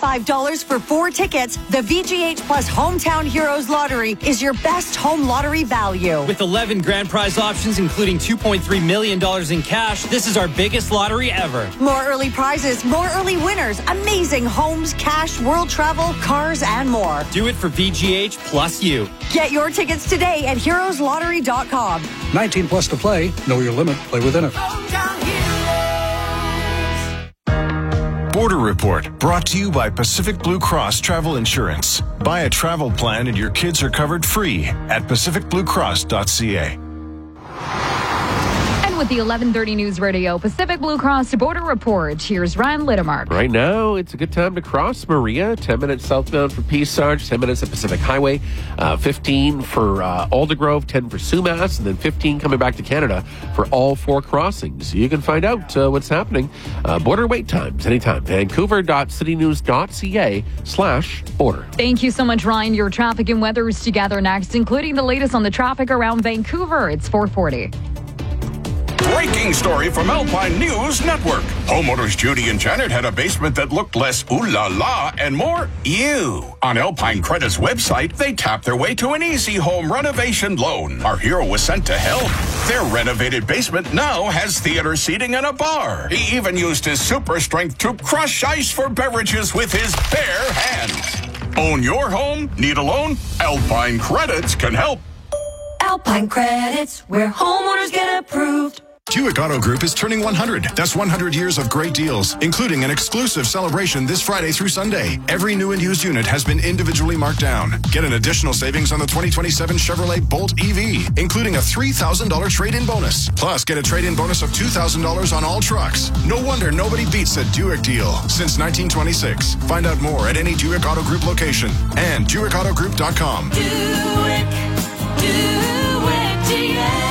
$25 for 4 tickets, the VGH Plus Hometown Heroes Lottery is your best home lottery value. With 11 grand prize options, including $2.3 million in cash, this is our biggest lottery ever. More early prizes, more early winners, amazing homes, cash, world travel, cars, and more. Do it for VGH plus you. Get your tickets today at heroeslottery.com. 19 plus to play. Know your limit. Play within it. Border Report, brought to you by Pacific Blue Cross Travel Insurance. Buy a travel plan and your kids are covered free at pacificbluecross.ca. With the 11:30 News Radio Pacific Blue Cross Border Report, here's Ryan Littermark. Right now, it's a good time to cross Maria. 10 minutes southbound for Peace Arch, 10 minutes at Pacific Highway, 15 for Aldergrove, 10 for Sumas, and then 15 coming back to Canada for all 4 crossings. You can find out what's happening. Border wait times anytime. Vancouver.citynews.ca/border. Thank you so much, Ryan. Your traffic and weather is together next, including the latest on the traffic around Vancouver. It's 4:40. Breaking story from Alpine News Network. Homeowners Judy and Janet had a basement that looked less ooh la la and more ew. On Alpine Credit's website, they tapped their way to an easy home renovation loan. Our hero was sent to help. Their renovated basement now has theater seating and a bar. He even used his super strength to crush ice for beverages with his bare hands. Own your home? Need a loan? Alpine Credits can help. Alpine Credits, where homeowners get approved. Buick Auto Group is turning 100. That's 100 years of great deals, including an exclusive celebration this Friday through Sunday. Every new and used unit has been individually marked down. Get an additional savings on the 2027 Chevrolet Bolt EV, including a $3,000 trade-in bonus. Plus, get a trade-in bonus of $2,000 on all trucks. No wonder nobody beats a Buick deal since 1926. Find out more at any Buick Auto Group location and BuickAutoGroup.com. Buick GM.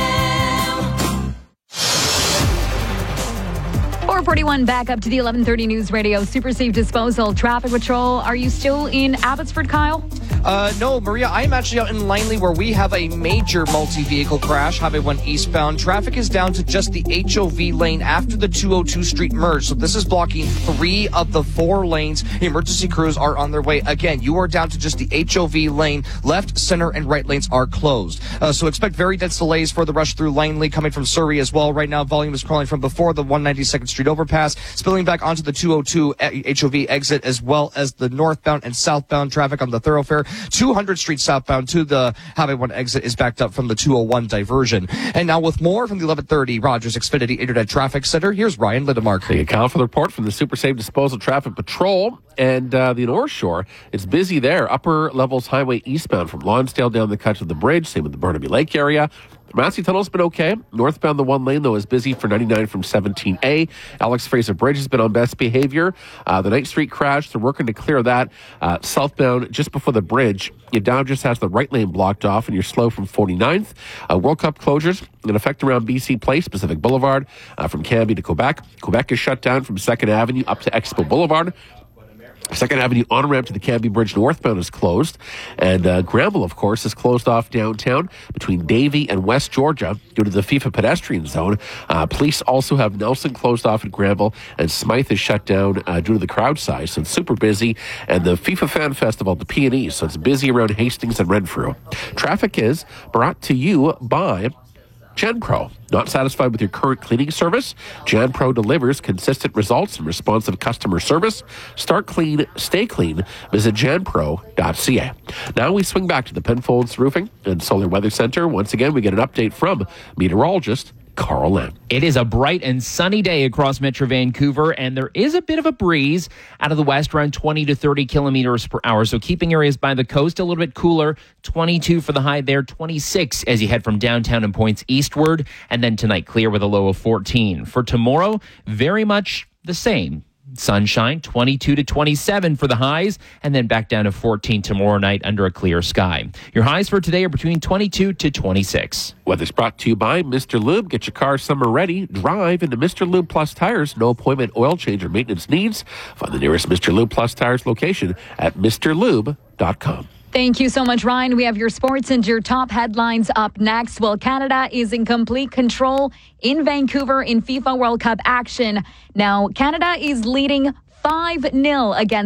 4:41, back up to the 11:30 News Radio Super Safe Disposal Traffic Patrol. Are you still in Abbotsford, Kyle? No, Maria, I'm actually out in Langley where we have a major multi-vehicle crash, Highway 1 eastbound. Traffic is down to just the HOV lane after the 202 Street merge. So this is blocking 3 of the 4 lanes. Emergency crews are on their way. Again, you are down to just the HOV lane. Left, center, and right lanes are closed. So expect very dense delays for the rush through Langley coming from Surrey as well. Right now, volume is crawling from before the 192nd Street overpass, spilling back onto the 202 HOV exit, as well as the northbound and southbound traffic on the thoroughfare. 200 Street southbound to the Highway 1 exit is backed up from the 201 diversion. And now with more from the 1130 Rogers Xfinity Internet Traffic Center, here's Ryan Lindemark. Thank you, Kyle, for the report from the Super Safe Disposal Traffic Patrol. And the North Shore, it's busy there. Upper Levels Highway eastbound from Lonsdale down the cut to the bridge. Same with the Burnaby Lake area. The Massey Tunnel's been okay. Northbound, the 1 lane, though, is busy for 99 from 17A. Alex Fraser Bridge has been on best behavior. The Knight Street crash, they're working to clear that. Southbound, just before the bridge, you now just has the right lane blocked off, and you're slow from 49th. World Cup closures in effect around BC Place, Pacific Boulevard, from Cambie to Quebec. Quebec is shut down from 2nd Avenue up to Expo Boulevard. 2nd Avenue on-ramp to the Cambie Bridge northbound is closed. And Granville, of course, is closed off downtown between Davie and West Georgia due to the FIFA pedestrian zone. Police also have Nelson closed off in Granville, and Smythe is shut down due to the crowd size. So it's super busy. And the FIFA Fan Festival, the P&E, so it's busy around Hastings and Renfrew. Traffic is brought to you by GenPro. Not satisfied with your current cleaning service? GenPro delivers consistent results and responsive customer service. Start clean, stay clean. Visit genpro.ca. Now we swing back to the Penfolds Roofing and Solar Weather Center. Once again, we get an update from meteorologist Carl Lamb. It is a bright and sunny day across Metro Vancouver, and there is a bit of a breeze out of the west, around 20 to 30 kilometers per hour. So keeping areas by the coast a little bit cooler. 22 for the high there, 26 as you head from downtown and points eastward. And then tonight, clear with a low of 14. For tomorrow, very much the same. Sunshine, 22 to 27 for the highs, and then back down to 14 tomorrow night under a clear sky. Your highs for today are between 22 to 26. Weather's brought to you by Mr. Lube. Get your car summer ready. Drive into Mr. Lube Plus Tires. No appointment, oil change, or maintenance needs. Find the nearest Mr. Lube Plus Tires location at mrlube.com. Thank you so much, Ryan. We have your sports and your top headlines up next. Well, Canada is in complete control in Vancouver in FIFA World Cup action. Now, Canada is leading 5-0 against